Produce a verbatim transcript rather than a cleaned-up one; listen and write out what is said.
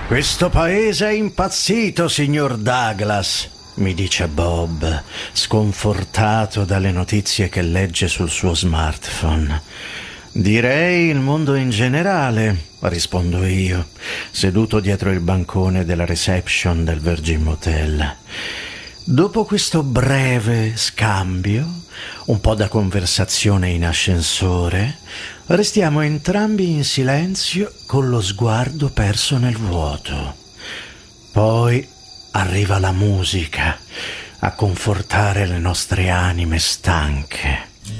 Questo paese è impazzito, signor Douglas, mi dice Bob, sconfortato dalle notizie che legge sul suo smartphone. Direi il mondo in generale, rispondo io, seduto dietro il bancone della reception del Virgin Motel. Dopo questo breve scambio, un po' da conversazione in ascensore, restiamo entrambi in silenzio con lo sguardo perso nel vuoto. Poi arriva la musica a confortare le nostre anime stanche.